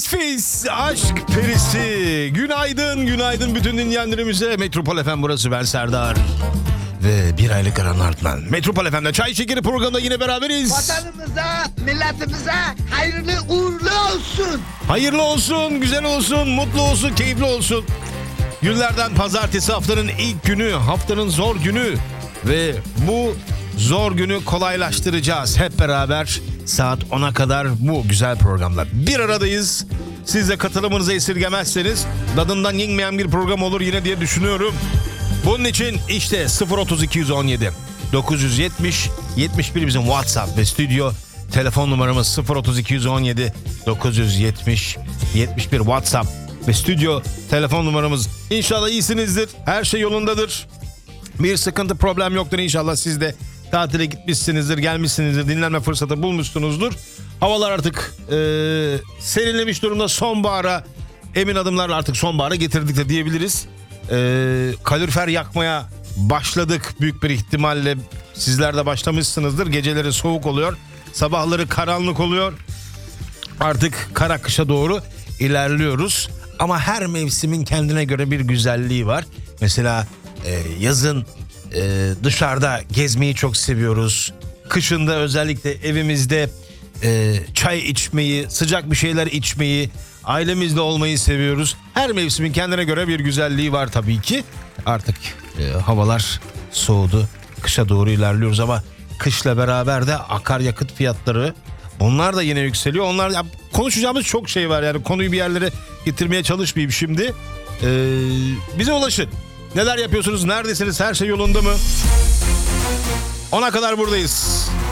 Fis aşk perisi. Günaydın, günaydın bütün dinleyenlerimize. Metropol FM burası, ben Serdar. Ve bir aylık aranın ardından Metropol FM'de Çay Şekeri programında yine beraberiz. Vatanımıza, milletimize hayırlı uğurlu olsun. Hayırlı olsun, güzel olsun, mutlu olsun, keyifli olsun. Günlerden pazartesi, haftanın ilk günü, haftanın zor günü. Ve bu zor günü kolaylaştıracağız hep beraber. Saat 10'a kadar bu güzel programla bir aradayız. Siz de katılımınızı esirgemezseniz tadından yenmeyen bir program olur yine diye düşünüyorum. Bunun için işte 03217 970 71 bizim WhatsApp ve stüdyo telefon numaramız. 03217 970 71 WhatsApp ve stüdyo telefon numaramız. İnşallah iyisinizdir, her şey yolundadır. Bir sıkıntı, problem yoktur inşallah. Siz de tatile gitmişsinizdir, gelmişsinizdir, dinlenme fırsatı bulmuşsunuzdur. Havalar artık serinlemiş durumda, sonbahara emin adımlarla artık sonbahara getirdik de diyebiliriz. Kalorifer yakmaya başladık büyük bir ihtimalle. Sizler de başlamışsınızdır. Geceleri soğuk oluyor, sabahları karanlık oluyor. Artık kara kışa doğru ilerliyoruz. Ama her mevsimin kendine göre bir güzelliği var. Mesela yazın dışarıda gezmeyi çok seviyoruz. Kışında özellikle evimizde çay içmeyi, sıcak bir şeyler içmeyi, ailemizle olmayı seviyoruz. Her mevsimin kendine göre bir güzelliği var tabii ki. Artık havalar soğudu. Kışa doğru ilerliyoruz ama kışla beraber de akaryakıt fiyatları, onlar da yine yükseliyor. Onlar konuşacağımız çok şey var, yani konuyu bir yerlere getirmeye çalışmayayım şimdi. Bize ulaşın. Neler yapıyorsunuz? Neredesiniz? Her şey yolunda mı? 10'a kadar buradayız.